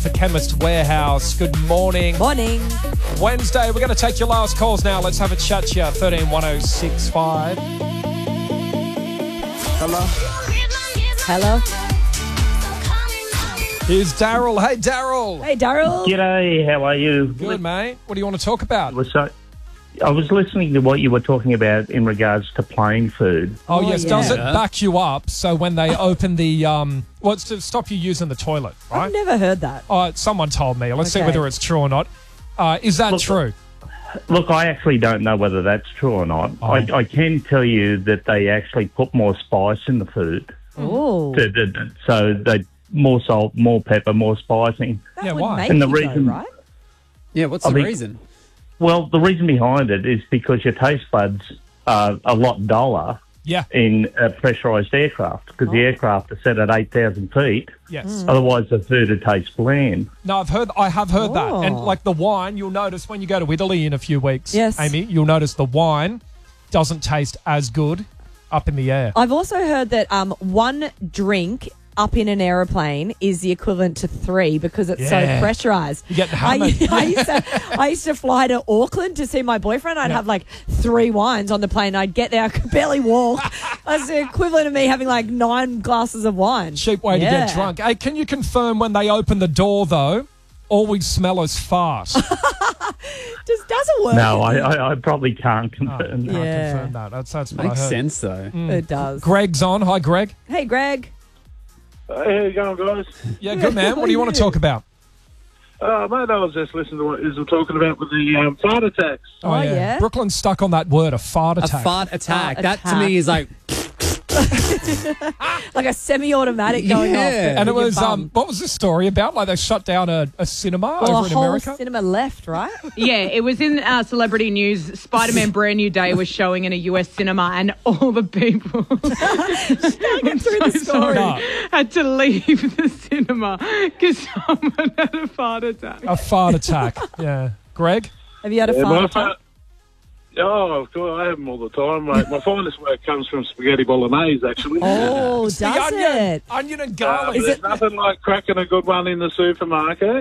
for Chemist Warehouse. Good morning. Morning. Wednesday, we're going to take your last calls now. Let's have a chat to you. 131065. Hello? Hello. Here's Daryl. Hey, Daryl. Hey, Daryl. G'day, how are you? Good, mate. What do you want to talk about? I was listening to what you were talking about in regards to plain food. Oh, yes. yeah. Does it back you up so when they open the... well, it's to stop you using the toilet, right? I've never heard that. Someone told me. Let's see Okay. whether it's true or not. Is that true? Look, I actually don't know whether that's true or not. Oh. I can tell you that they actually put more spice in the food. Oh, So they more salt, more pepper, more spicing. that Yeah, would why? make And the you reason- go, right? Yeah, what's I the mean- reason? Well, the reason behind it is because your taste buds are a lot duller Yeah. in a pressurised aircraft because the aircraft are set at 8,000 feet. Yes. Otherwise, the food would taste bland. No, I have heard that. And Oh. like the wine, you'll notice when you go to Italy in a few weeks, Yes. Amy, you'll notice the wine doesn't taste as good up in the air. I've also heard that one drink up in an aeroplane is the equivalent to 3 because it's so Yeah. pressurized. You get hammered. I used to fly to Auckland to see my boyfriend. I'd have like 3 wines on the plane. I'd get there, I could barely walk. That's the equivalent of me having like 9 glasses of wine. Cheap way to Yeah. get drunk. Hey, can you confirm when they open the door, though, all we smell is fart? Just doesn't work. No, I probably can't confirm that. Can't Yeah. confirm that. That's what I Makes heard. sense, though. It does. Greg's on. Hi, Greg. Hey, Greg. Hey, how you going, guys? Yeah, good, man. What do you want to talk about? Mate, I was just listening to what you were talking about with the fart attacks. Oh, yeah? Brooklyn's stuck on that word, a fart A attack. fart attack. Fart That to attack. me is like, Like a semi-automatic going off. Yeah. And it with your was, bum. what was the story about? Like they shut down a cinema Well, over a in whole America? cinema left, right? Yeah, it was in celebrity news. Spider-Man Brand New Day was showing in a US cinema, and all the people Get through the story. No. had to leave the cinema because someone had a fart attack. A fart attack. Yeah. Greg? Have you had a Yeah, fart my attack? fart- Oh, of course, I have them all the time, mate. My finest work comes from spaghetti bolognese, actually. Oh, It's does the onion. it? Onion and garlic. Is There's it- nothing like cracking a good one in the supermarket.